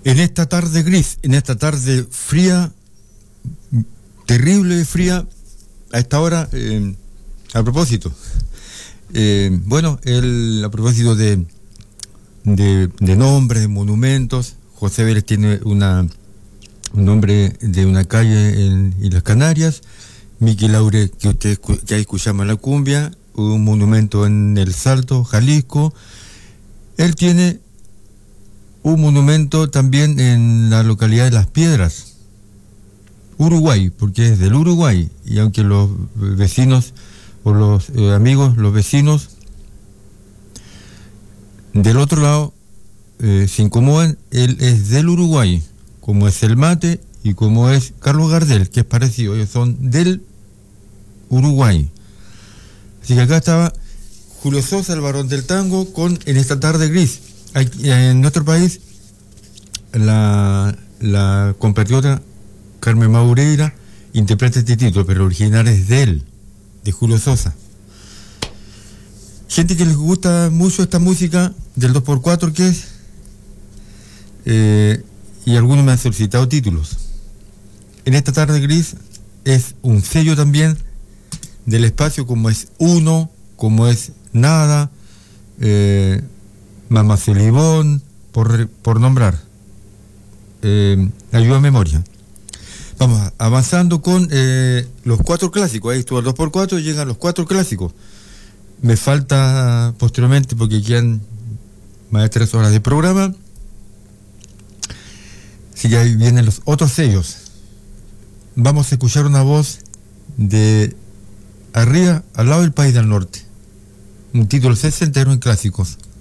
En esta tarde gris, en esta tarde fría, terrible fría, a esta hora, a propósito, a propósito de nombres, de monumentos, José Vélez tiene un nombre de una calle en las Canarias, Miki Laure, que ustedes ya escuchamos la cumbia, un monumento en El Salto, Jalisco. Él tiene un monumento también en la localidad de Las Piedras, Uruguay, porque es del Uruguay, y aunque los vecinos o los amigos, los vecinos del otro lado se incomodan, él es del Uruguay, como es el mate y como es Carlos Gardel, que es parecido, ellos son del Uruguay. Así que acá estaba Julio Sosa, el varón del tango, con En esta tarde gris. Aquí, en nuestro país, la compatriota Carmen Maureira interpreta este título, pero el original es de él, de Julio Sosa. Gente que les gusta mucho esta música del 2x4 que es, y algunos me han solicitado títulos. En esta tarde gris es un sello también del espacio, como es Uno, como es Nada, Mamá Celibón, por nombrar. Ayuda a memoria. Vamos avanzando con los 4 clásicos. Ahí estuvo el 2x4, llegan los 4 clásicos. Me falta posteriormente, porque quedan más de 3 horas de programa. Así que ahí vienen los otros sellos. Vamos a escuchar una voz de Arriba, al lado del País del Norte. Un título 60 en clásicos.